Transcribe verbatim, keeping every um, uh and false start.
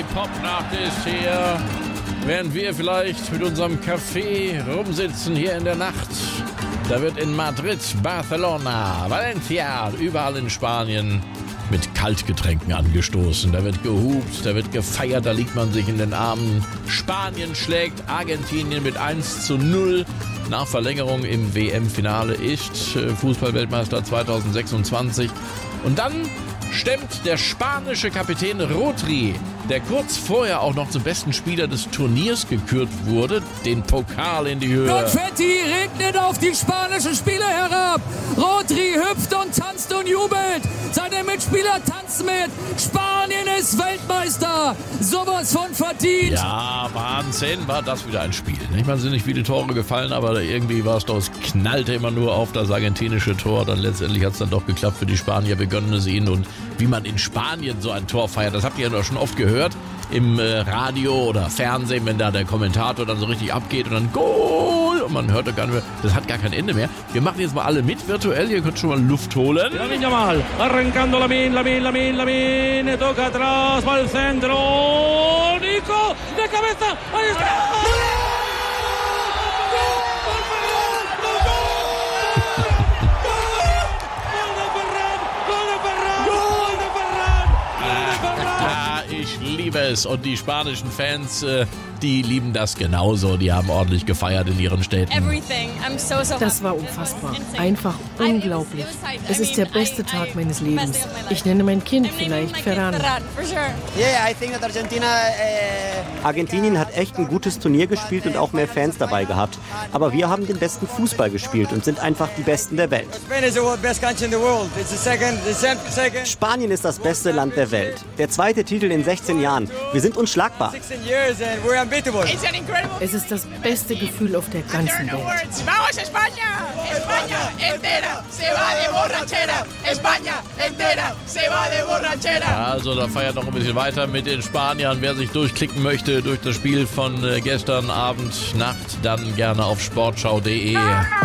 Popnacht ist hier. Während wir vielleicht mit unserem Kaffee rumsitzen hier in der Nacht, da wird in Madrid, Barcelona, Valencia, überall in Spanien mit Kaltgetränken angestoßen. Da wird gehupt, da wird gefeiert, da liegt man sich in den Armen. Spanien schlägt Argentinien mit eins zu null. Nach Verlängerung im W M-Finale ist Fußballweltmeister zwanzig sechsundzwanzig. Und dann stemmt der spanische Kapitän Rodri, der kurz vorher auch noch zum besten Spieler des Turniers gekürt wurde, den Pokal in die Höhe. Konfetti regnet auf die spanischen Spieler herab. Rodri hüpft und tanzt und jubelt. Seine Mitspieler tanzen mit. Spanien ist Weltmeister. Sowas von verdient. Ja, Wahnsinn, war das wieder ein Spiel. Ich meine, es sind nicht viele Tore gefallen, aber irgendwie war es doch, es knallte immer nur auf das argentinische Tor. Dann letztendlich hat es dann doch geklappt für die Spanier. Wir gönnen es ihnen. Und wie man in Spanien so ein Tor feiert, das habt ihr ja doch schon oft gehört. Im äh, Radio oder Fernsehen, wenn da der Kommentator dann so richtig abgeht und dann Goal und man hört doch gar nicht mehr, das hat gar kein Ende mehr. Wir machen jetzt mal alle mit virtuell, ihr könnt schon mal Luft holen. Lamine Yamal, arrancando Lamine, Lamine, Lamine, Lamine, toca atrás, va al centro, Nico, de cabeza, ahí está. Ich liebe es und die spanischen Fans, äh, die lieben das genauso. Die haben ordentlich gefeiert in ihren Städten. Das war unfassbar. Einfach unglaublich. Es ist der beste Tag meines Lebens. Ich nenne mein Kind vielleicht Ferran. Argentinien hat echt ein gutes Turnier gespielt und auch mehr Fans dabei gehabt. Aber wir haben den besten Fußball gespielt und sind einfach die Besten der Welt. Spanien ist das beste Land der Welt. Der zweite Titel in sechzehn Jahren. Wir sind unschlagbar. Es ist das beste Gefühl auf der ganzen Welt. Also da feiert noch ein bisschen weiter mit den Spaniern. Wer sich durchklicken möchte durch das Spiel von gestern Abend, Nacht, dann gerne auf sportschau punkt de.